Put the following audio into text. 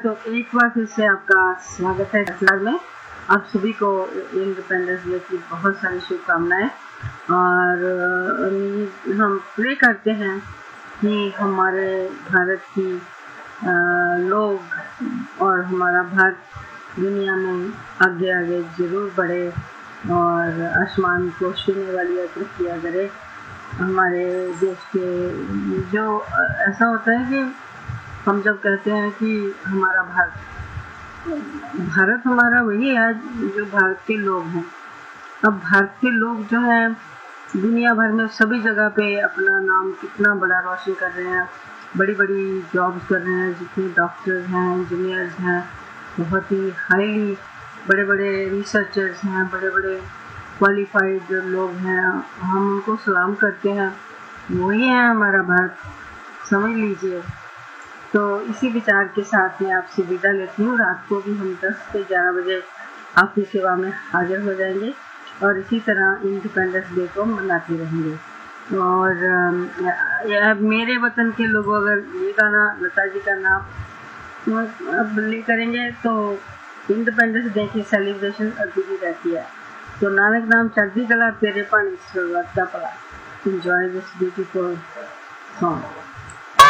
तो एक बार फिर से आपका स्वागत है क्लास में। आप सभी को इंडिपेंडेंस डे की बहुत सारी शुभकामनाएं और हम प्रे करते हैं कि हमारे भारत की लोग और हमारा भारत दुनिया में आगे आगे जरूर बढ़े और आसमान को छूने वाली तरक्कियाँ करे। हमारे देश के जो ऐसा होता है कि हम जब कहते हैं कि हमारा भारत हमारा वही है जो भारत के लोग हैं। अब भारत के लोग जो हैं दुनिया भर में सभी जगह पे अपना नाम कितना बड़ा रोशन कर रहे हैं, बड़ी बड़ी जॉब्स कर रहे हैं, जितने डॉक्टर्स हैं, इंजीनियर्स हैं, बहुत ही हाईली बड़े बड़े रिसर्चर्स हैं, बड़े बड़े क्वालिफाइड लोग हैं। हम उनको सलाम करते हैं, वही है हमारा भारत, समझ लीजिए। तो इसी विचार के साथ मैं आपसे विदा लेती हूँ। रात को भी हम 10 से 11 बजे आपकी सेवा में हाजिर हो जाएंगे और इसी तरह इंडिपेंडेंस डे को मनाते रहेंगे। और मेरे वतन के लोग अगर ये गाना लता जी का नाम अब करेंगे तो इंडिपेंडेंस डे की सेलिब्रेशन अधूरी रहती है। तो नानक नाम चढ़ती कला तेरे पानी सर्वदा भला। Enjoy this beautiful song.